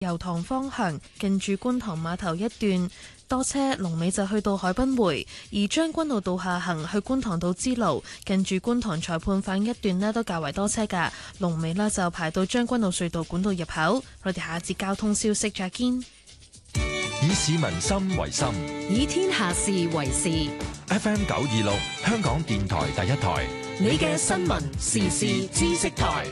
油塘方向近住觀塘碼頭一段多車，龍尾就去到海濱匯；而將軍澳道下行去觀塘道支路近住觀塘裁判坊一段呢都較為多車㗎，龍尾呢就排到將軍澳隧道管道入口。我哋下一節交通消息再見。 以市民心為心， 以天下事為事。 FM 926香港電台第一台， 你嘅新聞時事知識台。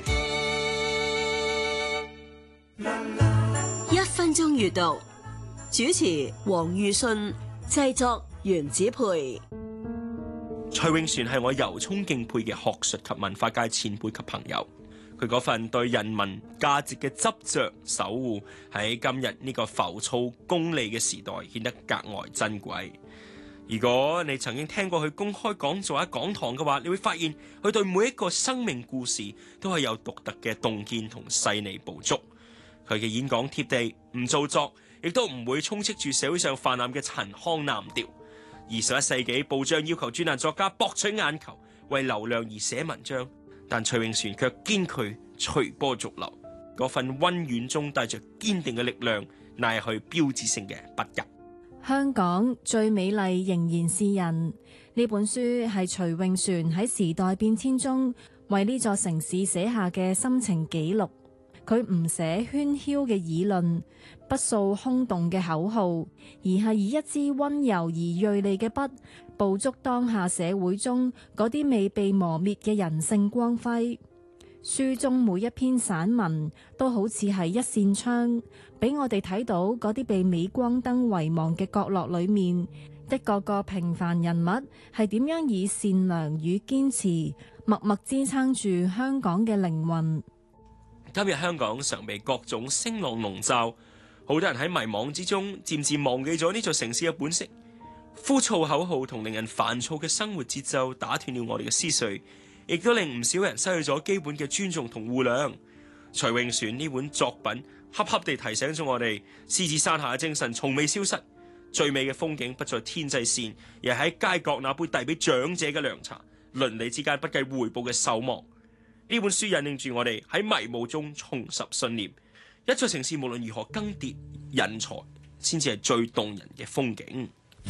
1分鐘閱讀，主持黃裕信，製作袁子培。 徐永璇係我由衷敬佩嘅學術及文化界前輩及朋友，佢嗰份對人文價值嘅執着守護，喺今日呢個浮躁功利嘅時代顯得格外珍貴。如果你曾經聽過佢公開講座喺講堂嘅話，你會發現佢對每一個生命故事都係有獨特嘅洞見同細膩捕捉。佢嘅演講貼地，唔做作，亦都唔會充斥住社會上泛濫嘅陳腔濫調。21世紀報章要求專欄作家博取眼球，為流量而寫文章，但徐永璇卻堅拒隨波逐流。嗰份溫軟中帶着堅定嘅力量，乃係佢標誌性嘅筆入。 香港最美麗仍然是人，呢本書係徐永璇喺時代變遷中為呢座城市寫下嘅心情記錄。佢唔寫喧囂嘅議論，不掃空洞嘅口號，而係以一支溫柔而銳利嘅筆，捕捉當下社會中嗰啲未被磨滅嘅人性光輝。書中每一篇散文都好似係一扇窗，俾我哋睇到嗰啲被鎂光燈遺忘嘅角落裏面，一個個平凡人物係點樣以善良與堅持，默默支撐住香港嘅靈魂。 今日香港常被各種聲浪籠罩，好多人喺迷惘之中漸漸忘記咗呢座城市嘅本色。枯燥口號同令人煩躁嘅生活節奏打斷了我哋嘅思緒，亦都令唔少人失去咗基本嘅尊重同護量。徐永璇呢本作品恰恰地提醒咗我哋，獅子山下嘅精神從未消失。最美嘅風景不在天際線，而係喺街角那杯遞俾長者嘅涼茶，鄰里之間不計回報嘅守望。呢本書引領住我哋喺迷霧中重拾信念。一座城市無論如何更迭，人才先至係最動人嘅風景。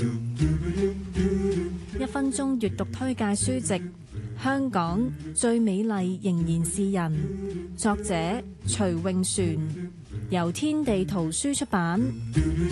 1分鐘閱讀推介書籍《香港最美麗仍然是人》，作者徐永璇，由天地圖書出版。